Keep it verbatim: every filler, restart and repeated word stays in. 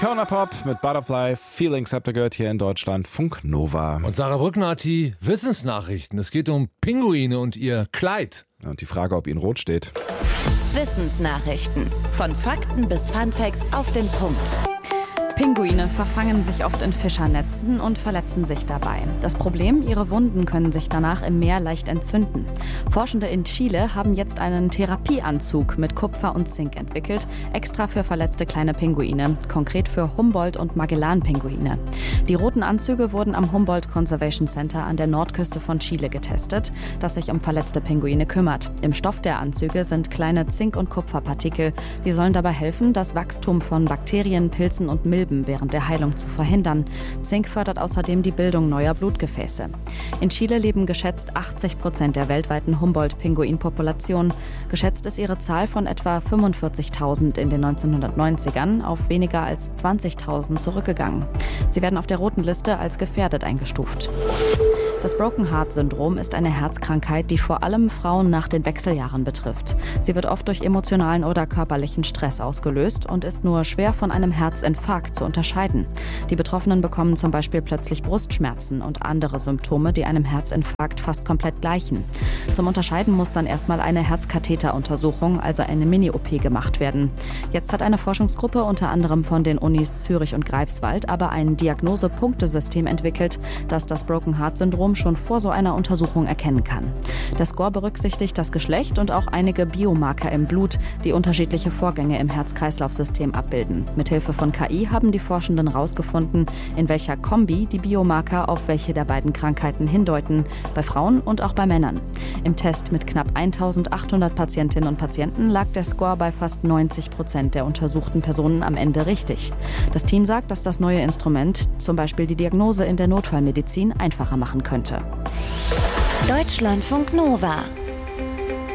Corner Pop mit Butterfly, Feelings habt ihr gehört hier in Deutschland, Funk Nova. Und Sarah Brückner hat die Wissensnachrichten. Es geht um Pinguine und ihr Kleid. Und die Frage, ob ihnen rot steht. Wissensnachrichten. Von Fakten bis Funfacts auf den Punkt. Pinguine verfangen sich oft in Fischernetzen und verletzen sich dabei. Das Problem, ihre Wunden können sich danach im Meer leicht entzünden. Forschende in Chile haben jetzt einen Therapieanzug mit Kupfer und Zink entwickelt, extra für verletzte kleine Pinguine, konkret für Humboldt- und Magellan-Pinguine. Die roten Anzüge wurden am Humboldt Conservation Center an der Nordküste von Chile getestet, das sich um verletzte Pinguine kümmert. Im Stoff der Anzüge sind kleine Zink- und Kupferpartikel. Die sollen dabei helfen, das Wachstum von Bakterien, Pilzen und Milben während der Heilung zu verhindern. Zink fördert außerdem die Bildung neuer Blutgefäße. In Chile leben geschätzt achtzig Prozent der weltweiten Humboldt-Pinguin-Population. Geschätzt ist ihre Zahl von etwa fünfundvierzigtausend in den neunzehnhundertneunzigern auf weniger als zwanzigtausend zurückgegangen. Sie werden auf der roten Liste als gefährdet eingestuft. Das Broken Heart Syndrom ist eine Herzkrankheit, die vor allem Frauen nach den Wechseljahren betrifft. Sie wird oft durch emotionalen oder körperlichen Stress ausgelöst und ist nur schwer von einem Herzinfarkt zu unterscheiden. Die Betroffenen bekommen zum Beispiel plötzlich Brustschmerzen und andere Symptome, die einem Herzinfarkt fast komplett gleichen. Zum Unterscheiden muss dann erstmal eine Herzkatheteruntersuchung, also eine Mini-O P, gemacht werden. Jetzt hat eine Forschungsgruppe unter anderem von den Unis Zürich und Greifswald aber ein Diagnose-Punktesystem entwickelt, das das Broken Heart Syndrom schon vor so einer Untersuchung erkennen kann. Der Score berücksichtigt das Geschlecht und auch einige Biomarker im Blut, die unterschiedliche Vorgänge im Herz-Kreislauf-System abbilden. Mithilfe von K I haben die Forschenden herausgefunden, in welcher Kombi die Biomarker auf welche der beiden Krankheiten hindeuten, bei Frauen und auch bei Männern. Im Test mit knapp eintausendachthundert Patientinnen und Patienten lag der Score bei fast neunzig Prozent der untersuchten Personen am Ende richtig. Das Team sagt, dass das neue Instrument zum Beispiel die Diagnose in der Notfallmedizin einfacher machen könnte. Deutschlandfunk Nova.